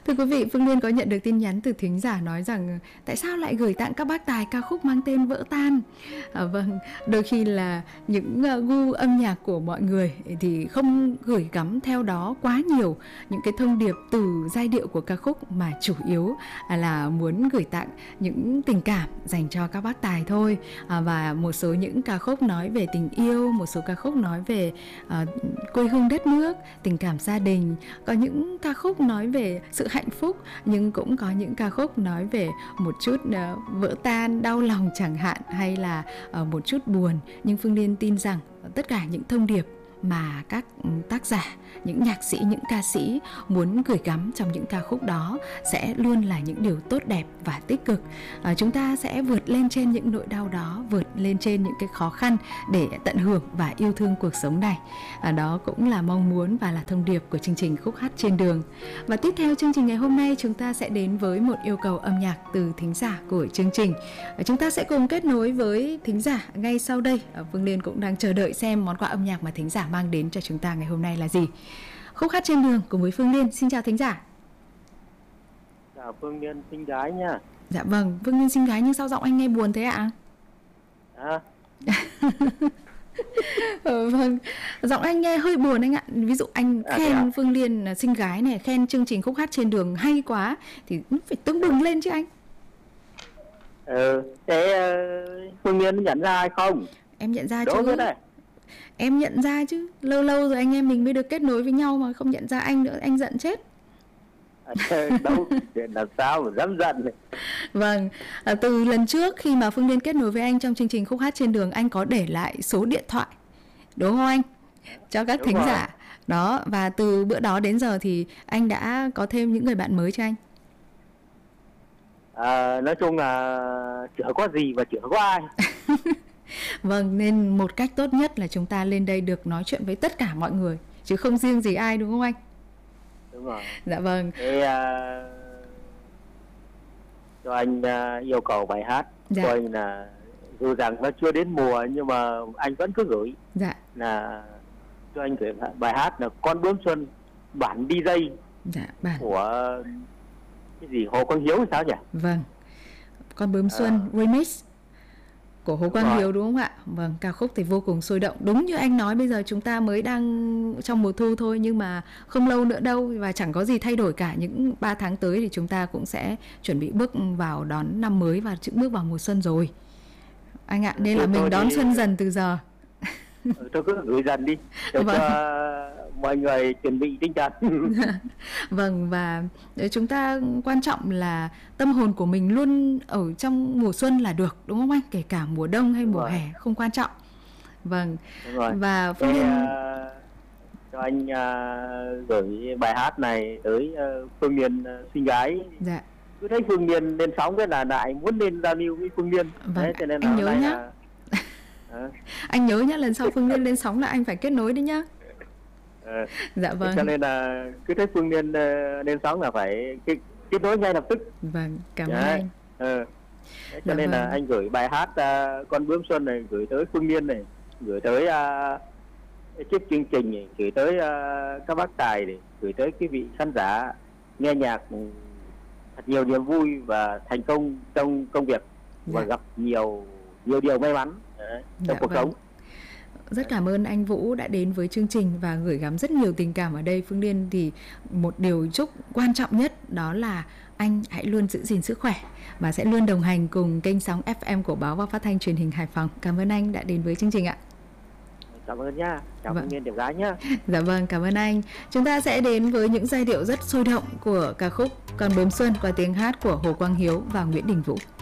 Thưa quý vị, Phương Liên có nhận được tin nhắn từ thính giả nói rằng tại sao lại gửi tặng các bác tài ca khúc mang tên Vỡ Tan. Vâng, đôi khi là những gu âm nhạc của mọi người thì không gửi gắm theo đó quá nhiều những cái thông điệp từ giai điệu của ca khúc, mà chủ yếu là muốn gửi tặng những tình cảm dành cho các bác tài thôi. Và một số những ca khúc nói về tình yêu, một số ca khúc nói về quê hương đất nước, tình cảm gia đình, có những ca khúc nói về sự hạnh phúc, nhưng cũng có những ca khúc nói về một chút vỡ tan, đau lòng chẳng hạn, hay là một chút buồn. Nhưng Phương Liên tin rằng tất cả những thông điệp mà các tác giả, những nhạc sĩ, những ca sĩ muốn gửi gắm trong những ca khúc đó sẽ luôn là những điều tốt đẹp và tích cực. Chúng ta sẽ vượt lên trên những nỗi đau đó, vượt lên trên những cái khó khăn để tận hưởng và yêu thương cuộc sống này. Đó cũng là mong muốn và là thông điệp của chương trình Khúc Hát Trên Đường. Và tiếp theo chương trình ngày hôm nay, chúng ta sẽ đến với một yêu cầu âm nhạc từ thính giả của chương trình. Chúng ta sẽ cùng kết nối với thính giả ngay sau đây. Phương Liên cũng đang chờ đợi xem món quà âm nhạc mà thính giả mang đến cho chúng ta ngày hôm nay là gì. Khúc Hát Trên Đường cùng với Phương Liên. Xin chào thính giả. Chào Phương Liên, xinh gái nha. Dạ vâng, Phương Liên xinh gái nhưng sao giọng anh nghe buồn thế ạ? Vâng, giọng anh nghe hơi buồn anh ạ. Ví dụ anh khen Phương Liên là xinh gái này, khen chương trình Khúc Hát Trên Đường hay quá thì phải tưng bừng lên chứ anh. Thế Phương Liên nhận ra hay không? Em nhận ra chứ. Em nhận ra chứ. Lâu lâu rồi anh em mình mới được kết nối với nhau mà không nhận ra anh nữa, anh giận chết. Đâu, làm sao mà dám giận này. Vâng, từ lần trước khi mà Phương Liên kết nối với anh trong chương trình Khúc Hát Trên Đường, anh có để lại số điện thoại, đúng không anh? Cho các thính giả. Đó, và từ bữa đó đến giờ thì anh đã có thêm những người bạn mới cho anh. Nói chung là chưa có gì và chưa có ai. Vâng, nên một cách tốt nhất là chúng ta lên đây được nói chuyện với tất cả mọi người, chứ không riêng gì ai, đúng không anh? Đúng rồi. Dạ vâng. Thế cho anh yêu cầu bài hát. Dạ. Cho anh là dù rằng nó chưa đến mùa nhưng mà anh vẫn cứ gửi. Dạ. Là cho anh gửi bài hát là Con Bướm Xuân bản DJ. Dạ, bản của cái gì Hồ Quang Hiếu hay sao nhỉ? Vâng, Con Bướm Xuân remix của Hồ Quang Hiếu, đúng không ạ? Vâng, ca khúc thì vô cùng sôi động. Đúng như anh nói, bây giờ chúng ta mới đang trong mùa thu thôi, nhưng mà không lâu nữa đâu, và chẳng có gì thay đổi cả. Những 3 tháng tới thì chúng ta cũng sẽ chuẩn bị bước vào đón năm mới và bước vào mùa xuân rồi anh ạ. Nên là mình đón xuân dần từ giờ. Tôi cứ gửi dần đi để cho mọi người chuẩn bị tinh thần. Vâng, và chúng ta quan trọng là tâm hồn của mình luôn ở trong mùa xuân là được, đúng không anh? Kể cả mùa đông hay mùa hè không quan trọng. Vâng. Và Phương Liên cho anh gửi bài hát này tới Phương Liên xinh gái. Dạ. Cứ thấy Phương Liên lên sóng cái là lại muốn lên giao lưu với Phương Liên. Vâng, thế cho nên anh nhớ nhá. Anh nhớ nhá, lần sau Phương Liên lên sóng là anh phải kết nối đi nhá. Dạ vâng. Cho nên là cứ thấy Phương Liên lên sóng là phải kết nối ngay lập tức. Vâng, cảm ơn anh. Cho nên là anh gửi bài hát Con Bướm Xuân này gửi tới Phương Liên này, gửi tới chiếc chương trình này, gửi tới các bác tài này, gửi tới quý vị khán giả nghe nhạc thật nhiều niềm vui và thành công trong công việc và gặp nhiều điều may mắn trong cuộc sống. Rất cảm ơn anh Vũ đã đến với chương trình và gửi gắm rất nhiều tình cảm ở đây. Phương Liên thì một điều chúc quan trọng nhất đó là anh hãy luôn giữ gìn sức khỏe và sẽ luôn đồng hành cùng kênh sóng FM của Báo và Phát thanh Truyền hình Hải Phòng. Cảm ơn anh đã đến với chương trình ạ. Cảm ơn nhá. Chào Phương Liên đẹp gái nhá. Dạ vâng, cảm ơn anh. Chúng ta sẽ đến với những giai điệu rất sôi động của ca khúc Con Bướm Xuân qua tiếng hát của Hồ Quang Hiếu và Nguyễn Đình Vũ.